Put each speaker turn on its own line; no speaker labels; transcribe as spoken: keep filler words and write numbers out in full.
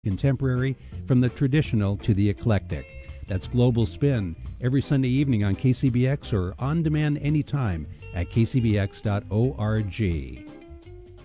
contemporary, from the traditional to the eclectic. That's Global Spin, every Sunday evening on K C B X or on demand anytime at k c b x dot org.